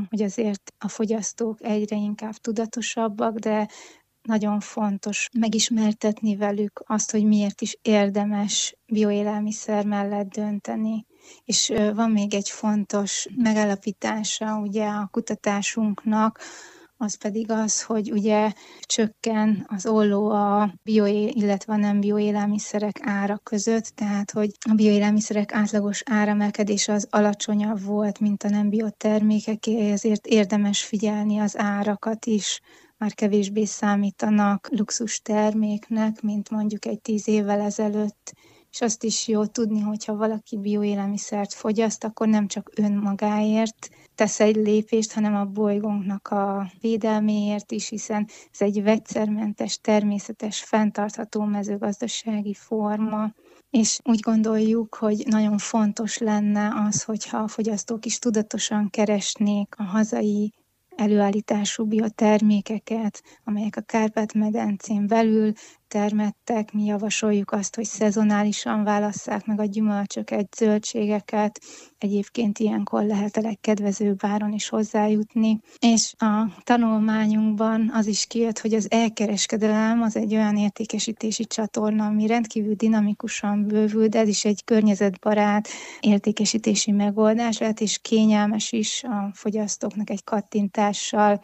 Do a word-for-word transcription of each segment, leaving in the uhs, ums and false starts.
hogy azért a fogyasztók egyre inkább tudatosabbak, de nagyon fontos megismertetni velük azt, hogy miért is érdemes bioélelmiszer mellett dönteni. És van még egy fontos megállapítása ugye a kutatásunknak, az pedig az, hogy ugye csökken az olló a bio, illetve a nem bioélelmiszerek ára között, tehát hogy a bioélelmiszerek átlagos áremelkedése az alacsonyabb volt, mint a nem biotermékeké, ezért érdemes figyelni az árakat is, már kevésbé számítanak luxus terméknek, mint mondjuk egy tíz évvel ezelőtt. És azt is jó tudni, hogyha valaki bioélelmiszert fogyaszt, akkor nem csak önmagáért tesz egy lépést, hanem a bolygónknak a védelméért is, hiszen ez egy vegyszermentes, természetes, fenntartható mezőgazdasági forma. És úgy gondoljuk, hogy nagyon fontos lenne az, hogyha a fogyasztók is tudatosan keresnék a hazai előállítású biotermékeket, amelyek a Kárpát-medencén belül termettek. Mi javasoljuk azt, hogy szezonálisan válasszák meg a gyümölcsöket, zöldségeket. Egyébként ilyenkor lehet a legkedvezőbb áron is hozzájutni. És a tanulmányunkban az is kijött, hogy az elkereskedelem az egy olyan értékesítési csatorna, ami rendkívül dinamikusan bővül, de ez is egy környezetbarát értékesítési megoldás lehet, és kényelmes is a fogyasztóknak egy kattintással.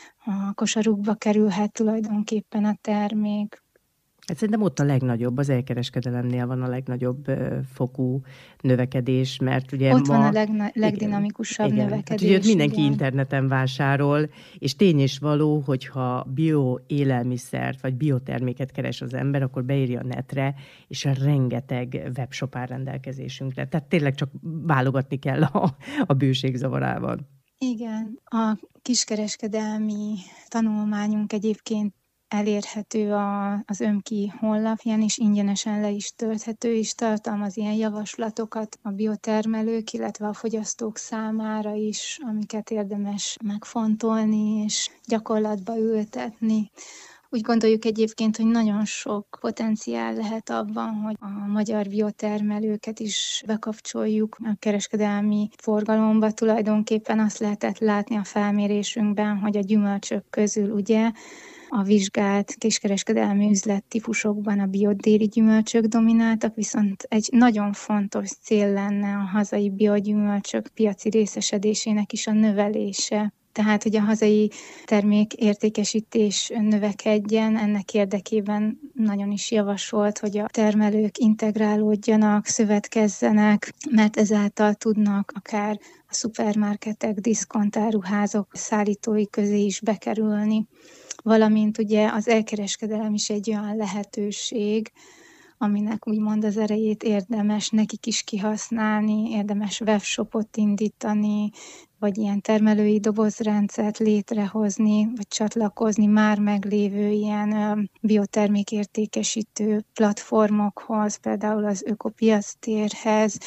A kosarukba kerülhet tulajdonképpen a termék. Hát szerintem ott a legnagyobb, az elkereskedelemnél van a legnagyobb fokú növekedés, mert ugye ott ma... van a legna- legdinamikusabb igen, növekedés. Hát ugye mindenki igen. interneten vásárol, és tény és való, hogyha bioélelmiszert vagy bioterméket keres az ember, akkor beírja a netre, és a rengeteg webshop áll rendelkezésünkre. Tehát tényleg csak válogatni kell a, a bőség zavarában. Igen, a kiskereskedelmi tanulmányunk egyébként elérhető a, az ÖMKI honlapján, és ingyenesen le is tölthető, és tartalmaz ilyen javaslatokat a biotermelők, illetve a fogyasztók számára is, amiket érdemes megfontolni és gyakorlatba ültetni. Úgy gondoljuk egyébként, hogy nagyon sok potenciál lehet abban, hogy a magyar biotermelőket is bekapcsoljuk a kereskedelmi forgalomba. Tulajdonképpen azt lehetett látni a felmérésünkben, hogy a gyümölcsök közül ugye a vizsgált kiskereskedelmi üzlettípusokban a biodéli gyümölcsök domináltak, viszont egy nagyon fontos cél lenne a hazai biogyümölcsök piaci részesedésének is a növelése. Tehát, hogy a hazai termék értékesítés növekedjen, ennek érdekében nagyon is javasolt, hogy a termelők integrálódjanak, szövetkezzenek, mert ezáltal tudnak akár a szupermarketek, diszkontáruházok szállítói közé is bekerülni. Valamint ugye az elkereskedelem is egy olyan lehetőség, aminek úgymond az erejét érdemes nekik is kihasználni, érdemes webshopot indítani, vagy ilyen termelői dobozrendszert létrehozni, vagy csatlakozni már meglévő ilyen biotermékértékesítő platformokhoz, például az ökopiactérhez,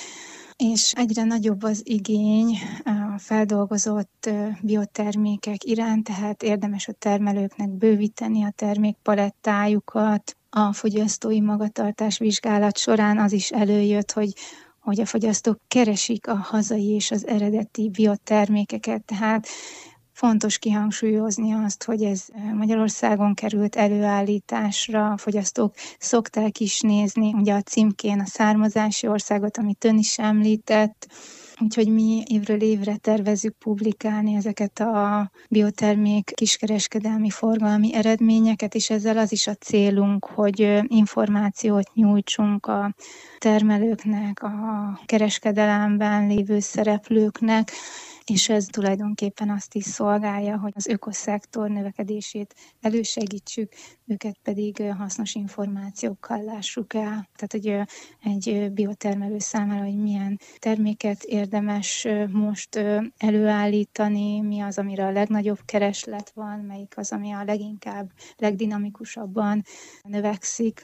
és egyre nagyobb az igény a feldolgozott biotermékek iránt, tehát érdemes a termelőknek bővíteni a termékpalettájukat. A fogyasztói magatartás vizsgálat során az is előjött, hogy hogy a fogyasztók keresik a hazai és az eredeti biotermékeket, tehát fontos kihangsúlyozni azt, hogy ez Magyarországon került előállításra, a fogyasztók szokták is nézni, ugye a címkén a származási országot, amit ön is említett, úgyhogy mi évről évre tervezzük publikálni ezeket a biotermék kiskereskedelmi forgalmi eredményeket, és ezzel az is a célunk, hogy információt nyújtsunk a termelőknek, a kereskedelemben lévő szereplőknek, és ez tulajdonképpen azt is szolgálja, hogy az ökoszektor növekedését elősegítsük, őket pedig hasznos információkkal lássuk el. Tehát, hogy egy biotermelő számára, hogy milyen terméket érdemes most előállítani, mi az, amire a legnagyobb kereslet van, melyik az, ami a leginkább, legdinamikusabban növekszik.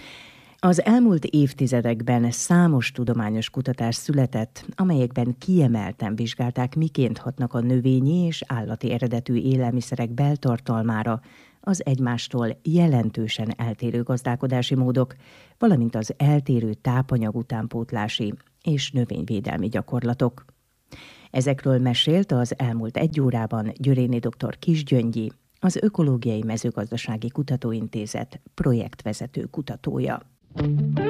Az elmúlt évtizedekben számos tudományos kutatás született, amelyekben kiemelten vizsgálták, miként hatnak a növényi és állati eredetű élelmiszerek beltartalmára az egymástól jelentősen eltérő gazdálkodási módok, valamint az eltérő tápanyag utánpótlási és növényvédelmi gyakorlatok. Ezekről mesélt az elmúlt egy órában Györéni dr. Kisgyöngyi, az Ökológiai Mezőgazdasági Kutatóintézet projektvezető kutatója.